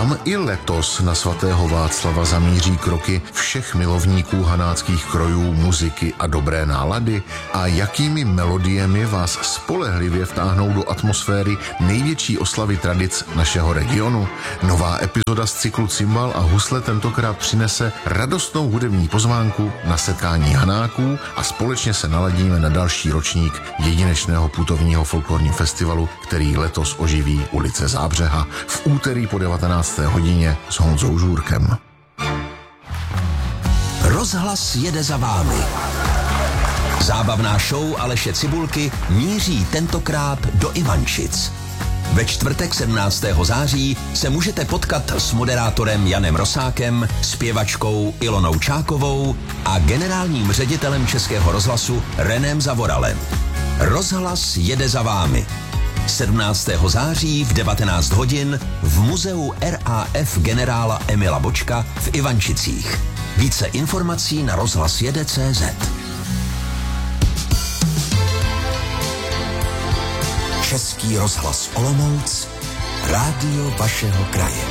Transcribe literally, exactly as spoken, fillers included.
Kam i letos na svatého Václava zamíří kroky všech milovníků hanáckých krojů, muziky a dobré nálady? A jakými melodiemi vás spolehlivě vtáhnou do atmosféry největší oslavy tradic našeho regionu? Nová epizoda z cyklu Cimbal a husle tentokrát přinese radostnou hudební pozvánku na setkání hanáků a společně se naladíme na další ročník jedinečného putovního folklorního festivalu, který letos oživí ulice Zábřeha v úterý po devatenácté hodině s Honzou Žůrkem. Rozhlas jede za vámi. Zábavná show Aleše Cibulky míří tentokrát do Ivančic. Ve čtvrtek sedmnáctého září se můžete potkat s moderátorem Janem Rosákem, zpěvačkou Ilonou Čákovou a generálním ředitelem Českého rozhlasu Renem Zavoralem. Rozhlas jede za vámi. sedmnáctého září v devatenáct hodin v muzeu R A F generála Emila Bočka v Ivančicích. Více informací na rozhlasjede tečka cé zet. Český rozhlas Olomouc, rádio vašeho kraje.